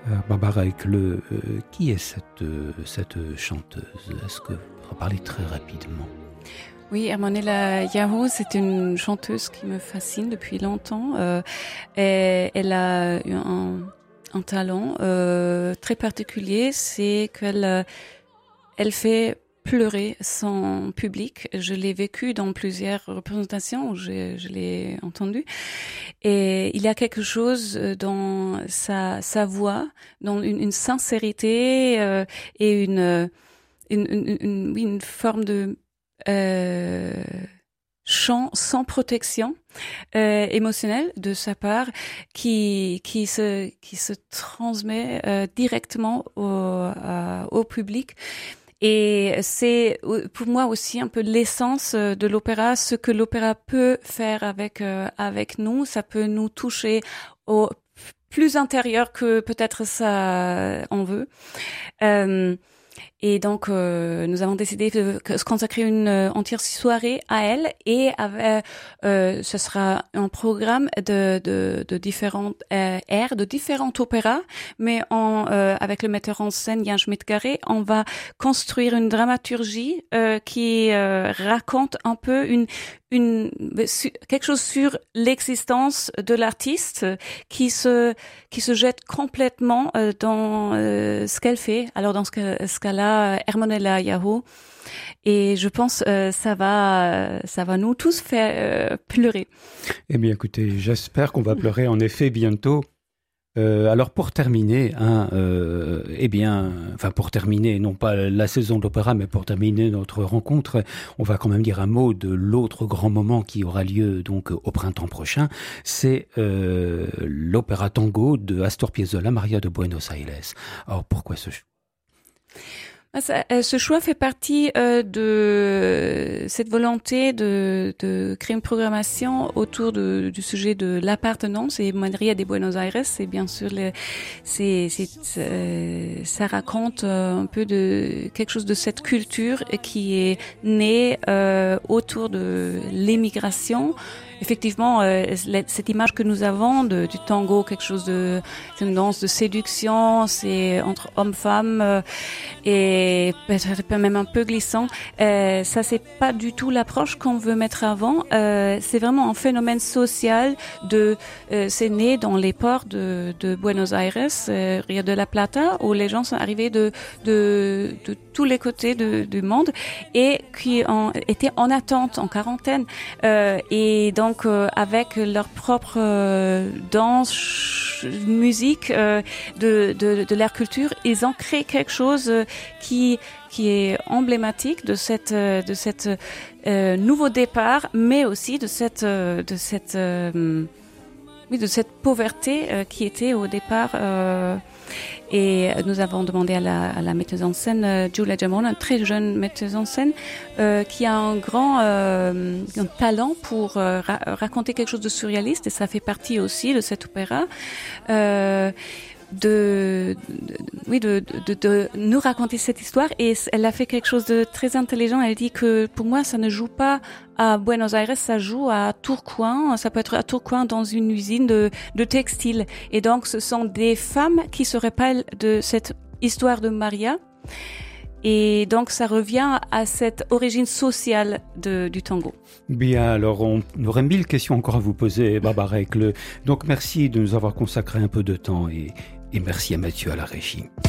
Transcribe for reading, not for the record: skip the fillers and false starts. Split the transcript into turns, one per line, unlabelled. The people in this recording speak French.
Barbara Ekle, qui est cette chanteuse? Est-ce que vous pouvez parler très rapidement?
Oui, Hermanella Yahoo, c'est une chanteuse qui me fascine depuis longtemps. Et elle a eu un talent très particulier, c'est qu'elle elle fait pleurer son public. Je l'ai vécu dans plusieurs représentations où je l'ai entendu. Et il y a quelque chose dans sa voix, dans une sincérité et une forme de chant sans protection émotionnelle de sa part qui se transmet directement au public. Et c'est pour moi aussi un peu l'essence de l'opéra, ce que l'opéra peut faire avec nous. Ça peut nous toucher au plus intérieur que peut-être ça en veut. Et donc, nous avons décidé de se consacrer une entière soirée à elle et ce sera un programme de différentes airs, de différents opéras, mais avec le metteur en scène Jan Schmidt-Garé, on va construire une dramaturgie qui raconte un peu quelque chose sur l'existence de l'artiste qui se jette complètement dans ce qu'elle fait. Alors dans ce cas-là, Hermanella Yahoo, et je pense ça va nous tous faire pleurer.
Eh bien écoutez, j'espère qu'on va pleurer en effet bientôt. Alors pour terminer, pour terminer, non pas la saison de l'opéra, mais pour terminer notre rencontre, on va quand même dire un mot de l'autre grand moment qui aura lieu donc au printemps prochain. C'est l'opéra tango de Astor Piazzolla, Maria de Buenos Aires. Alors pourquoi ce
choix fait partie de cette volonté de créer une programmation autour du sujet de l'appartenance. Et Maria de Buenos Aires, c'est bien sûr ça raconte un peu de quelque chose de cette culture qui est née autour de l'émigration. Effectivement, cette image que nous avons du tango, c'est une danse de séduction, c'est entre hommes-femmes et peut-être même un peu glissant. Ça, c'est pas du tout l'approche qu'on veut mettre avant. C'est vraiment un phénomène social c'est né dans les ports de Buenos Aires, Rio de la Plata, où les gens sont arrivés de tous les côtés du monde et qui étaient en attente, en quarantaine, et donc avec leur propre danse, musique de leur culture, ils ont créé quelque chose qui est emblématique de cette nouveau départ, mais aussi de cette pauvreté qui était au départ. Et nous avons demandé à la metteuse en scène Giulia Gemona, une très jeune metteuse en scène qui a un grand un talent pour raconter quelque chose de surréaliste, et ça fait partie aussi de cet opéra. De nous raconter cette histoire, et elle a fait quelque chose de très intelligent. Elle dit que pour moi ça ne joue pas à Buenos Aires, ça joue à Tourcoing, ça peut être à Tourcoing dans une usine de textile, et donc ce sont des femmes qui se rappellent de cette histoire de Maria, et donc ça revient à cette origine sociale du tango.
Bien, alors on aurait 1000 questions encore à vous poser, Barbara Ekle. Donc merci de nous avoir consacré un peu de temps, et merci à Mathieu à la régie.